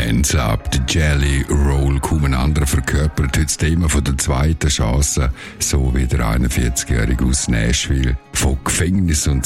Hands Up, the Jelly Roll, kaum ein anderer verkörpert heute das Thema von der zweiten Chance, so wie der 41-Jährige aus Nashville von Gefängnis und